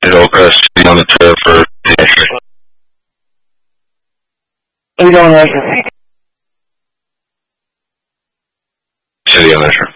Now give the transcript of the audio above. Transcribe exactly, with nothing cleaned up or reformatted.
Is Oakcrest City on the tour for the entry? We don't have City on the tour.